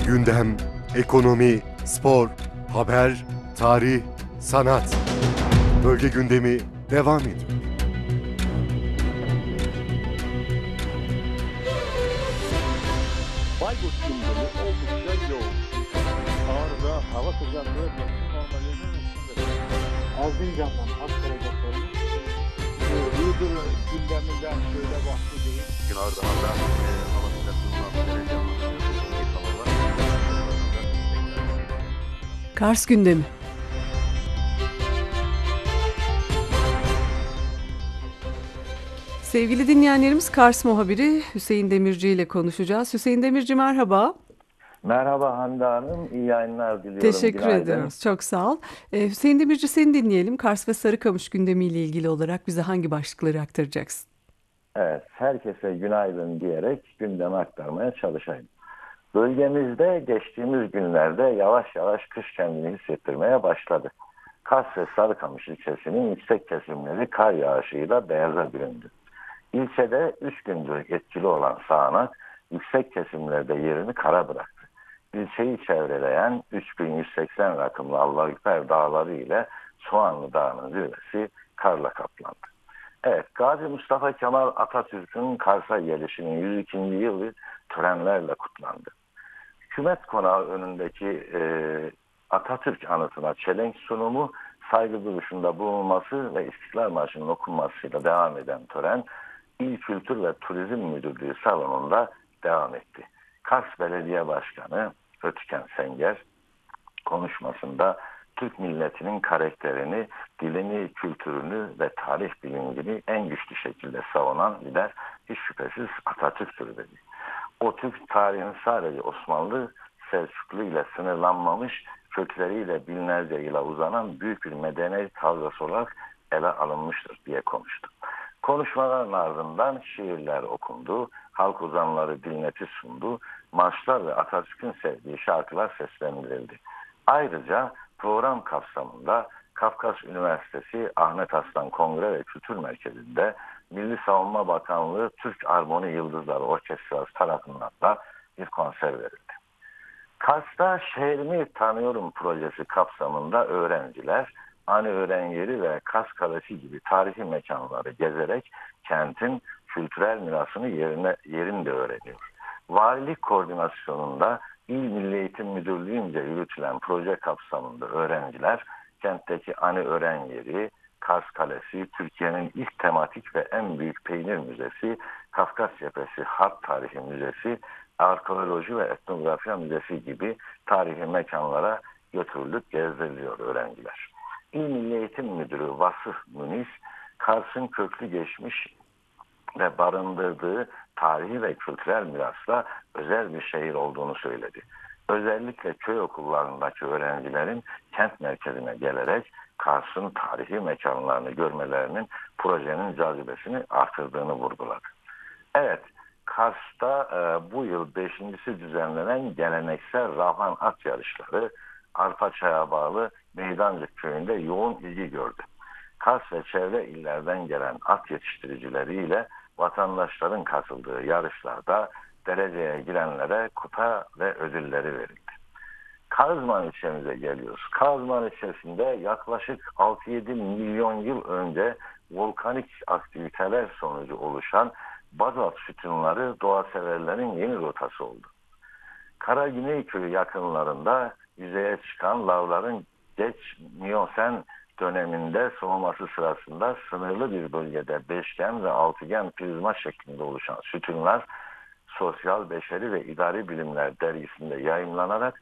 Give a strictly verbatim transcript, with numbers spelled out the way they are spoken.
Gündem, ekonomi, spor, haber, tarih, sanat. Bölge gündemi devam ediyor. Bayburt gündemi oldukça yoğun. Ağrı'da hava sıcaklığı mevsim normalinin üstünde. Erzincan'dan aktaracaklarımız Iğdır gündeminden şöyle bahsedeyim. Ağrı'da e, hava sıcaklığından derece anlaşılıyor. Soğuk havalar. Kars gündemi. Sevgili dinleyenlerimiz, Kars muhabiri Hüseyin Demirci ile konuşacağız. Hüseyin Demirci, merhaba. Merhaba Hande Hanım, iyi yayınlar diliyorum. Teşekkür Günaydın. ediyoruz. Çok sağ ol. Ee, Hüseyin Demirci, seni dinleyelim. Kars ve Sarıkamış gündemiyle ilgili olarak bize hangi başlıkları aktaracaksın? Evet, herkese günaydın diyerek gündemi aktarmaya çalışayım. Bölgemizde geçtiğimiz günlerde yavaş yavaş kış kendini hissettirmeye başladı. Kars ve Sarıkamış ilçesinin yüksek kesimleri kar yağışıyla beyaza büründü. İlçede üç gündür etkili olan sağanak yüksek kesimlerde yerini kara bıraktı. İlçeyi çevreleyen üç bin yüz seksen rakımlı Allahüper dağları ile Soğanlı Dağı'nın zirvesi karla kaplandı. Evet, Gazi Mustafa Kemal Atatürk'ün Kars'a gelişinin yüz ikinci yılı törenlerle kutlandı. Hükümet konağı önündeki e, Atatürk anıtına çelenk sunumu, saygı duruşunda bulunması ve İstiklal Marşı'nın okunmasıyla devam eden tören İl Kültür ve Turizm Müdürlüğü salonunda devam etti. Kars Belediye Başkanı Ötüken Senger konuşmasında Türk milletinin karakterini, dilini, kültürünü ve tarih bilincini en güçlü şekilde savunan lider hiç şüphesiz Atatürk'tür dedi. O Türk tarihinin sadece Osmanlı, Selçuklu ile sınırlanmamış, kökleriyle binlerce yıla uzanan büyük bir medeniyet kavgası olarak ele alınmıştır diye konuştu. Konuşmaların ardından şiirler okundu, halk ozanları dinleti sundu, marşlar ve Atatürk'ün sevdiği şarkılar seslendirildi. Ayrıca program kapsamında Kafkas Üniversitesi Ahmet Aslan Kongre ve Kültür Merkezi'nde Milli Savunma Bakanlığı Türk Armoni Yıldızları Orkestrası tarafından da bir konser verildi. Kars'ta Şehrimi Tanıyorum projesi kapsamında öğrenciler Ani Öğren Yeri ve Kars Kalesi gibi tarihi mekanları gezerek kentin kültürel mirasını yerine, yerinde öğreniyor. Valilik koordinasyonunda İl Milli Eğitim Müdürlüğü'nce yürütülen proje kapsamında öğrenciler kentteki Ani Öğren Yeri, Kars Kalesi, Türkiye'nin ilk tematik ve en büyük peynir müzesi, Kafkas Cephesi Harp Tarihi Müzesi, Arkeoloji ve Etnografya Müzesi gibi tarihi mekanlara götürülüp gezdiriliyor öğrenciler. İl Milli Eğitim Müdürü Vasıf Münis, Kars'ın köklü geçmiş ve barındırdığı tarihi ve kültürel mirasla özel bir şehir olduğunu söyledi. Özellikle köy okullarındaki öğrencilerin kent merkezine gelerek Kars'ın tarihi mekanlarını görmelerinin projenin cazibesini artırdığını vurguladı. Evet, Kars'ta e, bu yıl beşincisi düzenlenen geleneksel Rahman at yarışları Arpaçay'a bağlı Meydancık köyünde yoğun ilgi gördü. Kars ve çevre illerden gelen at yetiştiricileriyle vatandaşların katıldığı yarışlarda dereceye girenlere kupa ve ödülleri verildi. Kazman ilçemize geliyoruz. Kazman ilçesinde yaklaşık altı yedi milyon yıl önce volkanik aktiviteler sonucu oluşan bazalt sütunları doğaseverlerin yeni rotası oldu. Karagüney köyü yakınlarında yüzeye çıkan lavların geç Miyosen döneminde soğuması sırasında sınırlı bir bölgede beşgen ve altıgen prizma şeklinde oluşan sütunlar Sosyal, Beşeri ve İdari Bilimler dergisinde yayımlanarak